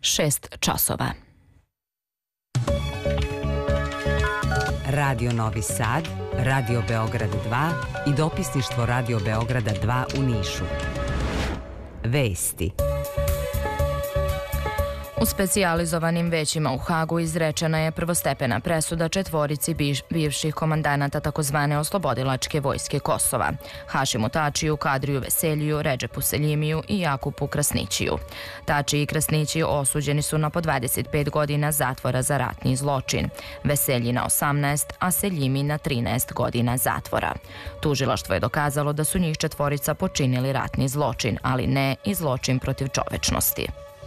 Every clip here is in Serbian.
6 časova. Radio Novi Sad, Radio Beograd 2 i dopisništvo Radio Beograda 2 u Nišu. Vesti. U specijalizovanim većima u Hagu izrečena je prvostepena presuda 4 bivših komandanata takozvane oslobodilačke vojske Kosova: Hašimu Tačiju, Kadriju Veseljiju, Redžepu Seljimiju i Jakupu Krasnićiju. Tači i Krasnići osuđeni su na po 25 godina zatvora za ratni zločin, Veselji na 18, a Seljimi na 13 godina zatvora. Tužilaštvo je dokazalo da su njih 4 počinili ratni zločin, ali ne i zločin protiv čovečnosti.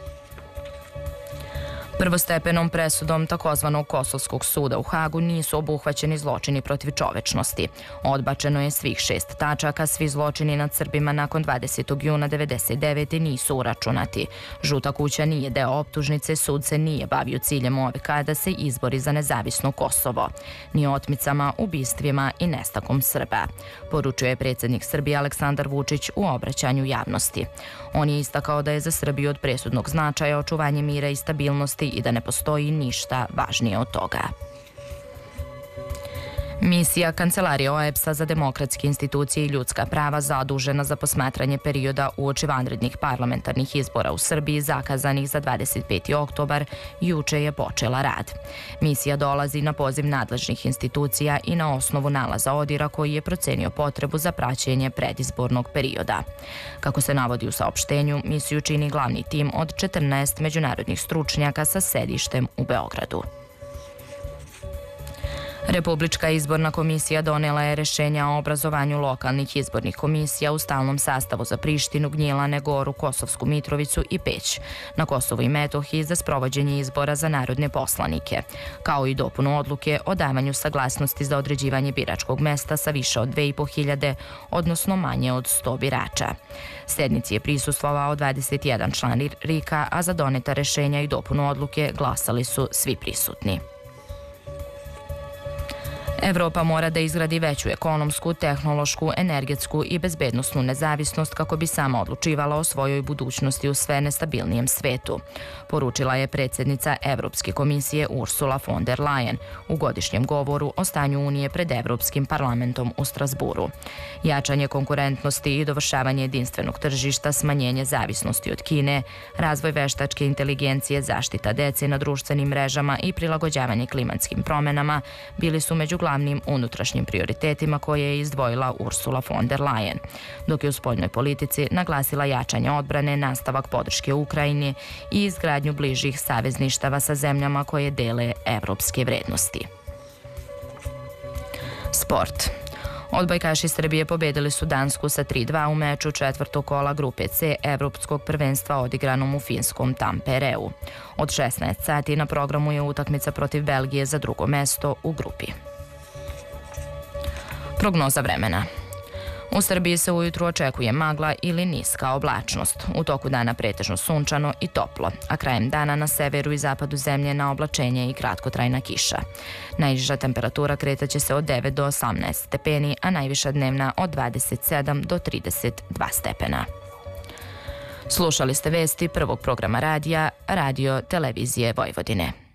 Prvostepenom presudom takozvanog Kosovskog suda u Hagu nisu obuhvaćeni zločini protiv čovečnosti. Odbačeno je svih 6 tačaka, svi zločini nad Srbima nakon 20. juna 1999. nisu uračunati. Žuta kuća nije deo optužnice, sud se nije bavio ciljem OVK da se izbori za nezavisno Kosovo, ni otmicama, ubistvima i nestakom Srba, poručuje predsjednik Srbije Aleksandar Vučić u obraćanju javnosti. On je istakao da je za Srbiju od presudnog značaja očuvanje mira i stabilnosti i da ne postoji ništa važnije od toga. Misija Kancelarije OEBS-a za demokratske institucije i ljudska prava zadužena za posmatranje perioda uoči vanrednih parlamentarnih izbora u Srbiji zakazanih za 25. oktobar juče je počela rad. Misija dolazi na poziv nadležnih institucija i na osnovu nalaza ODIR-a koji je procenio potrebu za praćenje predizbornog perioda. Kako se navodi u saopštenju, misiju čini glavni tim od 14 međunarodnih stručnjaka sa sedištem u Beogradu. Republička izborna komisija donela je rešenja o obrazovanju lokalnih izbornih komisija u stalnom sastavu za Prištinu, Gnjilane, Goru, Kosovsku Mitrovicu i Peć na Kosovu i Metohiji za sprovođenje izbora za narodne poslanike, kao i dopunu odluke o davanju saglasnosti za određivanje biračkog mesta sa više od 2.500, odnosno manje od 100 birača. Sednici je prisustvovao 21 član RIK-a, a za doneta rešenja i dopunu odluke glasali su svi prisutni. Evropa mora da izgradi veću ekonomsku, tehnološku, energetsku i bezbednosnu nezavisnost kako bi sama odlučivala o svojoj budućnosti u sve nestabilnijem svetu, poručila je predsjednica Evropske komisije Ursula von der Leyen u godišnjem govoru o stanju Unije pred Evropskim parlamentom u Strasburu. Jačanje konkurentnosti i dovršavanje jedinstvenog tržišta, smanjenje zavisnosti od Kine, razvoj veštačke inteligencije, zaštita dece na društvenim mrežama i prilagođavanje klimatskim promenama bili su među glavnim unutrašnjim prioritetima koje je izdvojila Ursula von der Leyen, dok je u spoljnoj politici naglasila jačanje odbrane, nastavak podrške Ukrajini i izgradnju bližih savezništava sa zemljama koje dele evropske vrednosti. Sport. Odbojkaši Srbije pobedili su Dansku sa 3:2 u meču četvrtog kola grupe C Evropskog prvenstva odigranom u finskom Tampereu. Od 16 sati na programu je utakmica protiv Belgije za drugo mesto u grupi. Prognoza vremena. U Srbiji se ujutru očekuje magla ili niska oblačnost. U toku dana pretežno sunčano i toplo, a krajem dana na severu i zapadu zemlje na oblačenje i kratkotrajna kiša. Najniža temperatura kretaće se od 9 do 18 stepeni, a najviša dnevna od 27 do 32 stepena. Slušali ste vesti prvog programa radija Radio Televizije Vojvodine.